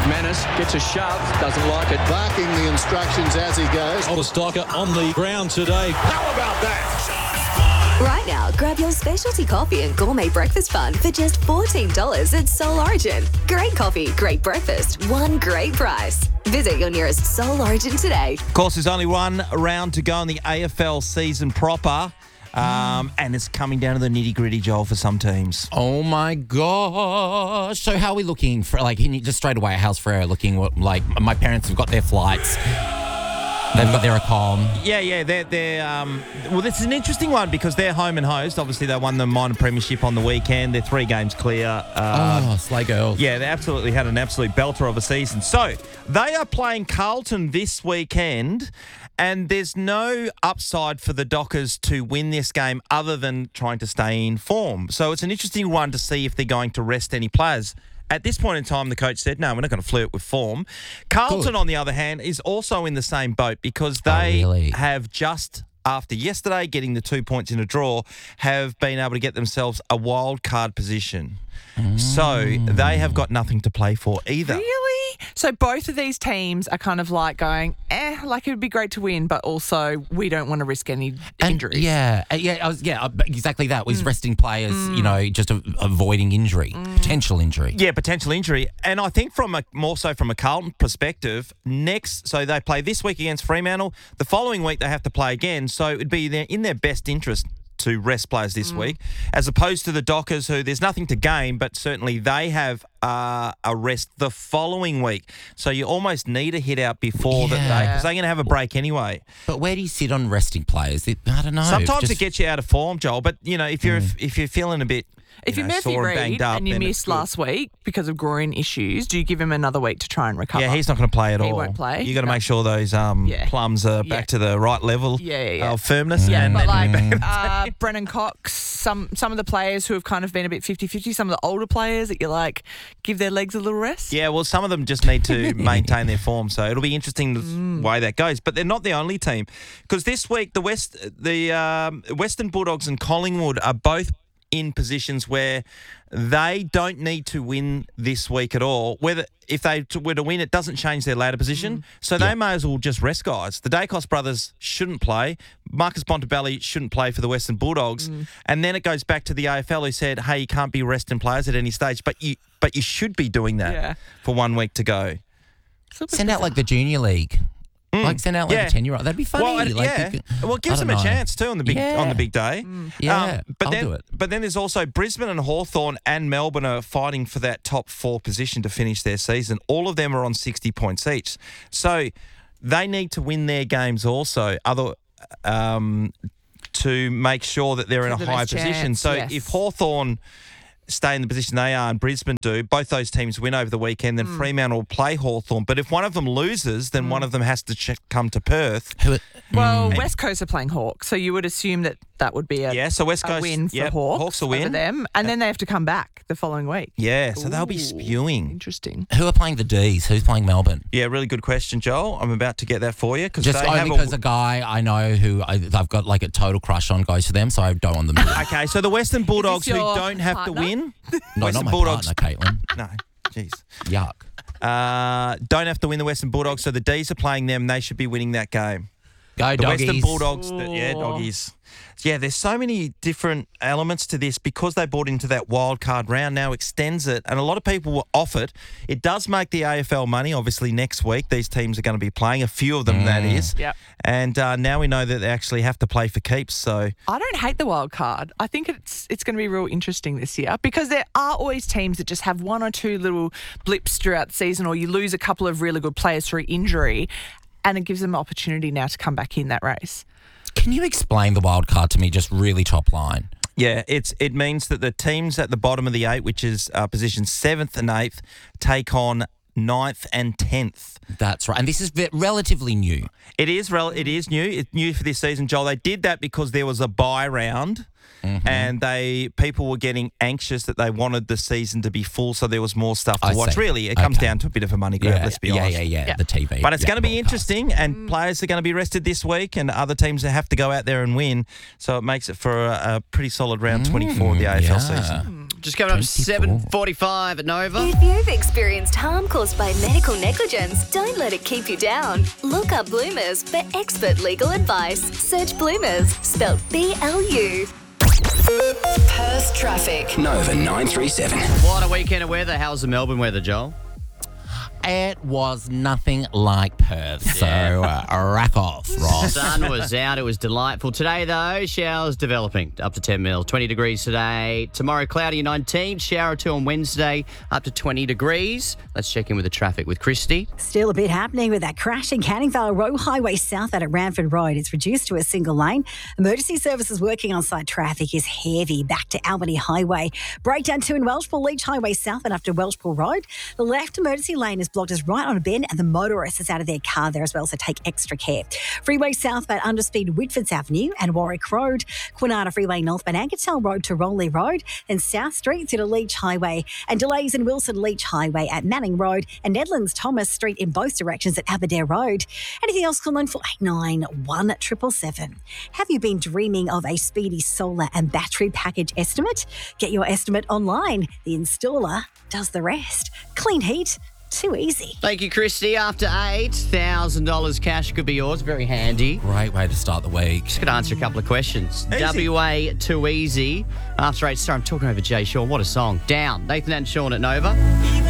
Manus gets a shove, doesn't like it. Barking the instructions as he goes. Stalker on the ground today. How about that? Right now, grab your specialty coffee and gourmet breakfast fun for just $14 at Soul Origin. Great coffee, great breakfast, one great price. Visit your nearest Soul Origin today. Of course, there's only one round to go in the AFL season proper. And it's coming down to the nitty-gritty, Joel, for some teams. Oh, my gosh. So how are we looking for, can you just straight away, how's Freo looking? My parents have got their flights. They've got their accom. Yeah, they're well, this is an interesting one because they're home and host. Obviously, they won the minor premiership on the weekend. They're 3 games clear. Slay girls. Yeah, they absolutely had an absolute belter of a season. So, they are playing Carlton this weekend, and there's no upside for the Dockers to win this game other than trying to stay in form. So, it's an interesting one to see if they're going to rest any players. At this point in time, the coach said, no, we're not going to flirt with form. Carlton, on the other hand, is also in the same boat because they have just, after yesterday getting the 2 points in a draw, have been able to get themselves a wild card position. So they have got nothing to play for either. Really? So both of these teams are kind of like going, it would be great to win, but also we don't want to risk any injuries. Exactly that. He's resting players, just avoiding injury, potential injury. Yeah, potential injury. And I think more so from a Carlton perspective, so they play this week against Fremantle. The following week they have to play again. So it would be in their best interest to rest players this week, as opposed to the Dockers, who there's nothing to gain, but certainly they have a rest the following week. So you almost need a hit out before that day, because they're going to have a break anyway. But where do you sit on resting players? I don't know. Sometimes it gets you out of form, Joel. But if you're feeling a bit. If you're Murphy Reid and you missed last week because of groin issues, do you give him another week to try and recover? Yeah, he's not going to play at all. He won't play. You got to make sure those plums are back to the right level of firmness. Yeah, but Brennan Cox, some of the players who have kind of been a bit 50-50, some of the older players that you give their legs a little rest. Yeah, well, some of them just need to maintain their form, so it'll be interesting the way that goes. But they're not the only team, because this week the Western Bulldogs and Collingwood are both in positions where they don't need to win this week at all. If they were to win, it doesn't change their ladder position. So they may as well just rest guys. The Dacos brothers shouldn't play. Marcus Bontempelli shouldn't play for the Western Bulldogs. And then it goes back to the AFL, who said, hey, you can't be resting players at any stage, but you should be doing that for 1 week to go. Send out the junior league. Send out a 10-year-old. That'd be funny. Well, it gives them a chance too on the big day. I'll do it. But then there's also Brisbane and Hawthorn and Melbourne are fighting for that top 4 position to finish their season. All of them are on 60 points each. So they need to win their games also to make sure that they're in a high position. So if Hawthorn stay in the position they are and Brisbane do, both those teams win over the weekend, then Fremantle will play Hawthorn. But if one of them loses, then one of them has to come to Perth. Well, West Coast are playing Hawks, so you would assume that would be a West Coast, win for Hawks will win over them. And then they have to come back the following week. Yeah, so they'll be spewing. Interesting. Who are playing the Ds? Who's playing Melbourne? Yeah, really good question, Joel. I'm about to get that for you. Just only because a guy I know who I've got a total crush on goes to them, so I don't want them to win. Okay, so the Western Bulldogs, who don't have to win. No, not my partner, Caitlin. No, jeez. Yuck. Don't have to win the Western Bulldogs, so the Ds are playing them. They should be winning that game. Go the Doggies. Western Bulldogs, doggies. Yeah, there's so many different elements to this because they bought into that wild card round, now extends it, and a lot of people were off it. It does make the AFL money, obviously, next week. These teams are going to be playing, a few of them, that is. Yep. And now we know that they actually have to play for keeps. So I don't hate the wild card. I think it's going to be real interesting this year because there are always teams that just have one or two little blips throughout the season, or you lose a couple of really good players through injury, and it gives them an opportunity now to come back in that race. Can you explain the wild card to me, just really top line? Yeah, it means that the teams at the bottom of the 8, which is positions 7th and 8th, take on 9th and 10th. That's right. And this is relatively new. It is new. It's new for this season, Joel. They did that because there was a bye round. And people were getting anxious that they wanted the season to be full, so there was more stuff to watch. Really, it comes down to a bit of a money grab, let's be honest. Yeah, the TV. But it's going to be interesting, and players are going to be rested this week, and other teams have to go out there and win, so it makes it for a pretty solid round 24 of the AFL season. Just coming up 24. 7:45 at Nova. If you've experienced harm caused by medical negligence, don't let it keep you down. Look up Bloomers for expert legal advice. Search Bloomers, spelled BLU. Perth traffic. Nova 937. What a weekend of weather. How's the Melbourne weather, Joel? It was nothing like Perth, so rack off, Ross. Sun was out. It was delightful. Today, though, showers developing up to 10 mil. 20 degrees today. Tomorrow, cloudy 19. Shower or two on Wednesday, up to 20 degrees. Let's check in with the traffic with Christy. Still a bit happening with that crash in Canning Vale Road Highway southbound at Ranford Road. It's reduced to a single lane. Emergency services working on site. Traffic is heavy back to Albany Highway. Breakdown 2 in Welshpool Leach Highway southbound after Welshpool Road. The left emergency lane is blocked as right on a bend and the motorist is out of their car there as well, so take extra care. Freeway southbound underspeed Whitfords Avenue and Warwick Road. Kwinana Freeway northbound Ankertown Road to Rowley Road. Then South Street through to Leach Highway and delays in Wilson Leach Highway at Manning Road and Nedlands Thomas Street in both directions at Aberdare Road. Anything else, call 9489 Have you been dreaming of a speedy solar and battery package estimate? Get your estimate online. The installer does the rest. Clean heat. Too easy. Thank you, Christy. After $8,000 cash could be yours. Very handy. Great way to start the week. Just going to answer a couple of questions. Easy. WA Too Easy. After 8 star, I'm talking over Jay Sean. What a song. Down. Nathan and Sean at Nova.